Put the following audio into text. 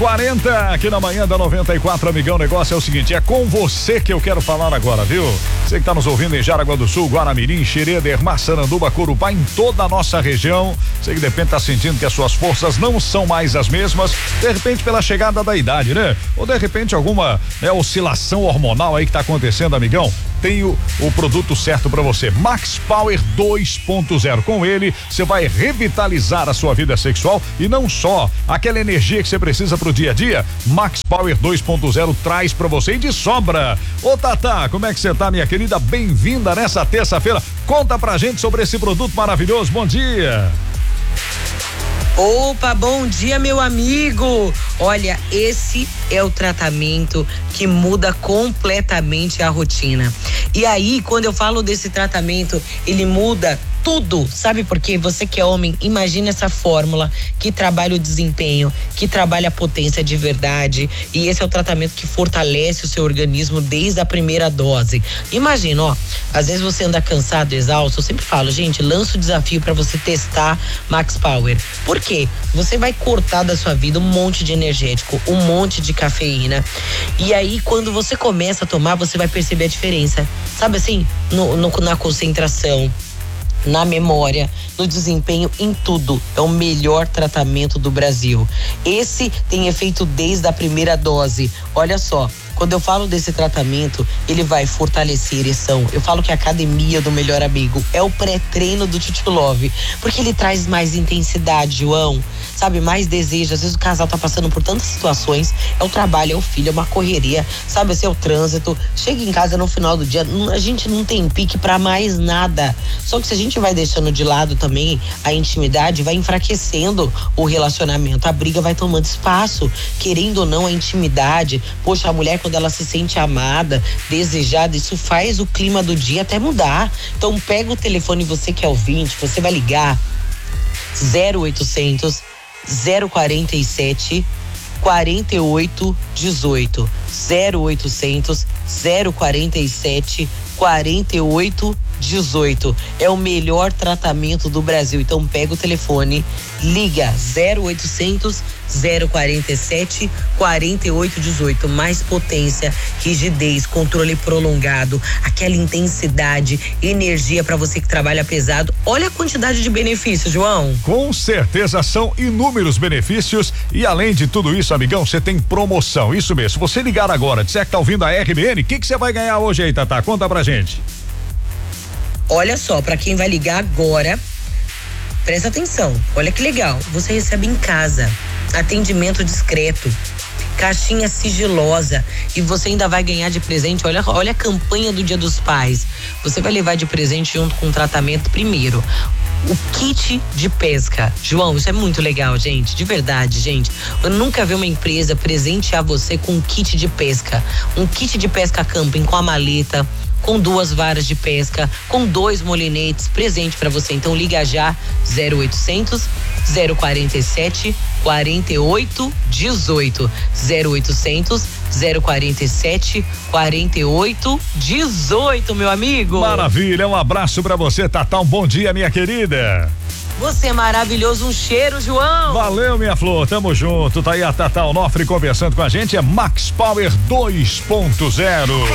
40 aqui na manhã da 94, amigão. O negócio é o seguinte, é com você que eu quero falar agora, viu? Você que tá nos ouvindo em Jaraguá do Sul, Guaramirim, Xereder, Massaranduba, Corupá, em toda a nossa região. Você que de repente tá sentindo que as suas forças não são mais as mesmas, de repente pela chegada da idade, né? Ou de repente alguma oscilação hormonal aí que tá acontecendo, amigão. Tem o produto certo para você, Max Power 2.0. Com ele, você vai revitalizar a sua vida sexual e não só aquela energia que você precisa pro dia a dia. Max Power 2.0 traz para você e de sobra. Ô Tatá, como é que você tá, minha querida? Bem-vinda nessa terça-feira. Conta pra gente sobre esse produto maravilhoso. Bom dia. Opa, bom dia, meu amigo. Olha, esse é o tratamento que muda completamente a rotina. E aí, quando eu falo desse tratamento, ele muda tudo. Sabe por quê? Você que é homem, imagina essa fórmula que trabalha o desempenho, que trabalha a potência de verdade. E esse é o tratamento que fortalece o seu organismo desde a primeira dose. Imagina, ó, às vezes você anda cansado, exausto. Eu sempre falo, gente, lança o desafio para você testar Max Power. Por quê? Você vai cortar da sua vida um monte de energético, um monte de cafeína. E aí, quando você começa a tomar, você vai perceber a diferença. Sabe assim, na concentração, na memória, no desempenho, em tudo. É o melhor tratamento do Brasil. Esse tem efeito desde a primeira dose. Olha só, quando eu falo desse tratamento, ele vai fortalecer a ereção. Eu falo que a academia do melhor amigo é o pré-treino do Tio Love, porque ele traz mais intensidade, João, sabe, mais desejo. Às vezes o casal tá passando por tantas situações, é o trabalho, é o filho, é uma correria, sabe, assim, é o trânsito. Chega em casa no final do dia, a gente não tem pique pra mais nada. Só que se a gente vai deixando de lado também a intimidade, vai enfraquecendo o relacionamento, a briga vai tomando espaço, querendo ou não a intimidade. Poxa, a mulher quando ela se sente amada, desejada, isso faz o clima do dia até mudar. Então pega o telefone, você que é ouvinte, você vai ligar 0800 047 4818, 0800 047 4818. É o melhor tratamento do Brasil. Então pega o telefone, liga 0800 047 4818. Mais potência, rigidez, controle prolongado, aquela intensidade, energia para você que trabalha pesado. Olha a quantidade de benefícios, João. Com certeza são inúmeros benefícios e além de tudo isso, amigão, você tem promoção. Isso mesmo. Se você ligar agora, disser que tá ouvindo a RBN, o que você vai ganhar hoje aí, Tatá? Conta pra gente. Olha só, para quem vai ligar agora, presta atenção. Olha que legal. Você recebe em casa atendimento discreto, caixinha sigilosa e você ainda vai ganhar de presente. Olha a campanha do Dia dos Pais. Você vai levar de presente junto com o tratamento primeiro o kit de pesca. João, isso é muito legal, gente, de verdade, gente. Eu nunca vi uma empresa presentear você com um kit de pesca. Um kit de pesca camping com a maleta, com 2 varas de pesca, com 2 molinetes, presente para você. Então liga já 0800 047 4818, 0800 047 4818, meu amigo. Maravilha, um abraço pra você, Tatá, um bom dia, minha querida. Você é maravilhoso, um cheiro, João. Valeu, minha flor, tamo junto. Tá aí a Tatá Onofre conversando com a gente, é Max Power 2.0.